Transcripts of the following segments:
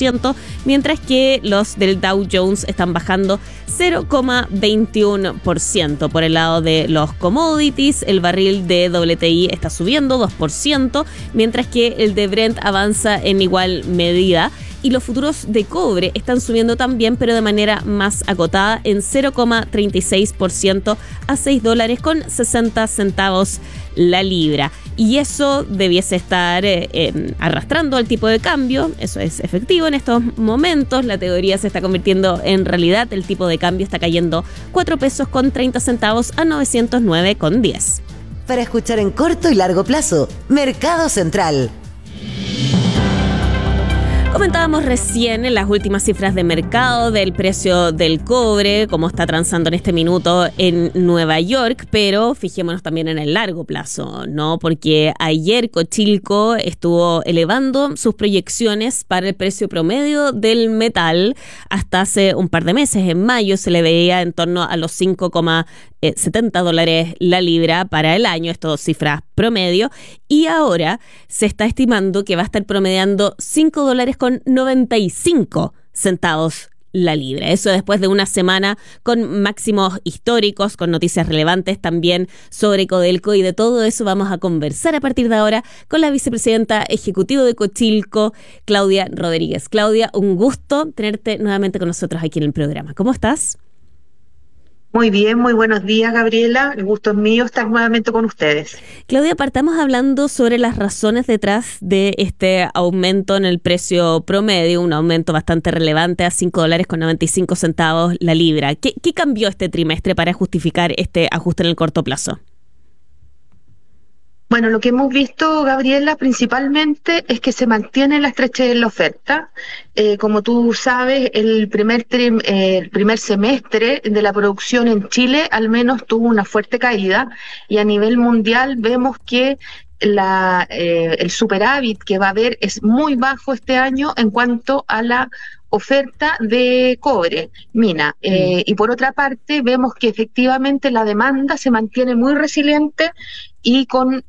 0,10%, mientras que los del Dow Jones están bajando 0,21%. Por el lado de los commodities, el barril de WTI está subiendo 2%, mientras que el de Brent avanza en igual medida. Y los futuros de cobre están subiendo también, pero de manera más acotada, en 0,36% a $6.60 la libra. Y eso debiese estar arrastrando al tipo de cambio. Eso es efectivo en estos momentos. La teoría se está convirtiendo en realidad. El tipo de cambio está cayendo 4 pesos con 30 centavos a 909,10. Para escuchar en corto y largo plazo, Mercado Central. Comentábamos recién en las últimas cifras de mercado del precio del cobre, cómo está transando en este minuto en Nueva York, pero fijémonos también en el largo plazo, ¿no? Porque ayer Cochilco estuvo elevando sus proyecciones para el precio promedio del metal. Hasta hace un par de meses, en mayo, se le veía en torno a los $5,70 la libra para el año, estas cifras promedio, y ahora se está estimando que va a estar promediando $5.95 la libra. Eso después de una semana con máximos históricos, con noticias relevantes también sobre Codelco, y de todo eso vamos a conversar a partir de ahora con la vicepresidenta ejecutiva de Cochilco, Claudia Rodríguez. Claudia, un gusto tenerte nuevamente con nosotros aquí en el programa. ¿Cómo estás? Muy bien, muy buenos días, Gabriela. El gusto es mío estar nuevamente con ustedes. Claudia, partamos hablando sobre las razones detrás de este aumento en el precio promedio, un aumento bastante relevante a $5.95 la libra. ¿Qué cambió este trimestre para justificar este ajuste en el corto plazo? Bueno, lo que hemos visto, Gabriela, principalmente es que se mantiene la estrechez en la oferta. Como tú sabes, el primer semestre de la producción en Chile al menos tuvo una fuerte caída, y a nivel mundial vemos que el superávit que va a haber es muy bajo este año en cuanto a la oferta de cobre, mina. Y por otra parte, vemos que efectivamente la demanda se mantiene muy resiliente y con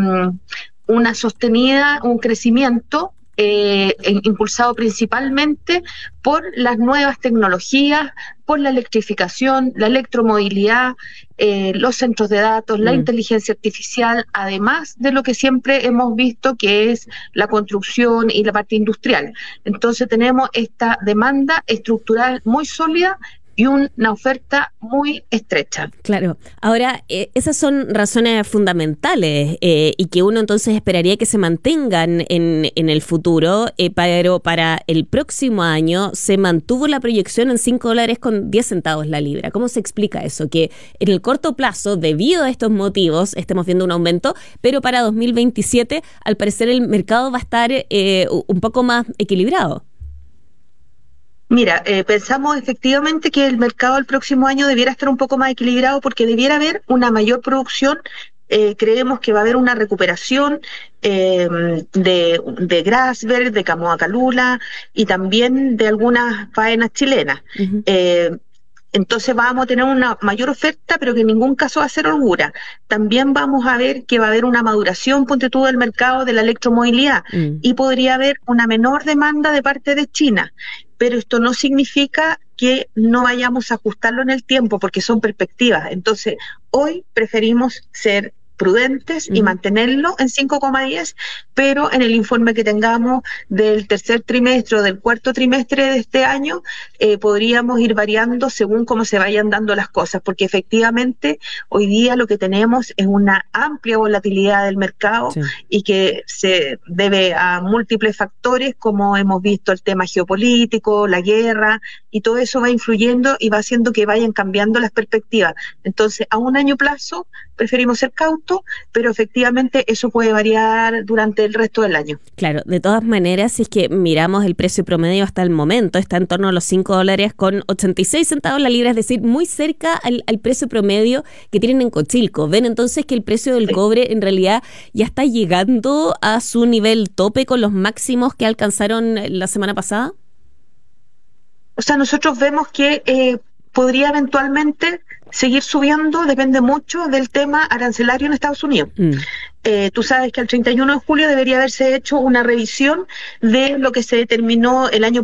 un crecimiento impulsado principalmente por las nuevas tecnologías, por la electrificación, la electromovilidad, los centros de datos, la inteligencia artificial, además de lo que siempre hemos visto que es la construcción y la parte industrial. Entonces tenemos esta demanda estructural muy sólida y una oferta muy estrecha. Claro. Ahora, esas son razones fundamentales y que uno entonces esperaría que se mantengan en el futuro, pero para el próximo año se mantuvo la proyección en $5.10 la libra. ¿Cómo se explica eso? Que en el corto plazo, debido a estos motivos, estemos viendo un aumento, pero para 2027, al parecer, el mercado va a estar un poco más equilibrado. Mira, pensamos efectivamente que el mercado el próximo año debiera estar un poco más equilibrado porque debiera haber una mayor producción. Creemos que va a haber una recuperación de Grasberg, de Kamoa-Kakula y también de algunas faenas chilenas. Uh-huh. Entonces vamos a tener una mayor oferta, pero que en ningún caso va a ser holgura. También vamos a ver que va a haber una maduración, ponte tú, del mercado de la electromovilidad, y podría haber una menor demanda de parte de China. Pero esto no significa que no vayamos a ajustarlo en el tiempo, porque son perspectivas. Entonces, hoy preferimos ser prudentes y mantenerlo en 5,10, pero en el informe que tengamos del tercer trimestre o del cuarto trimestre de este año, podríamos ir variando según cómo se vayan dando las cosas, porque efectivamente hoy día lo que tenemos es una amplia volatilidad del mercado, sí, y que se debe a múltiples factores, como hemos visto el tema geopolítico, la guerra, y todo eso va influyendo y va haciendo que vayan cambiando las perspectivas. Entonces, a un año plazo preferimos ser cautos, pero efectivamente eso puede variar durante el resto del año. Claro, de todas maneras, si es que miramos el precio promedio hasta el momento, está en torno a los $5.86 la libra, es decir, muy cerca al precio promedio que tienen en Cochilco. ¿Ven entonces que el precio del cobre en realidad ya está llegando a su nivel tope con los máximos que alcanzaron la semana pasada? O sea, nosotros vemos que podría eventualmente seguir subiendo, depende mucho del tema arancelario en Estados Unidos. Tú sabes que el 31 de julio debería haberse hecho una revisión de lo que se determinó el año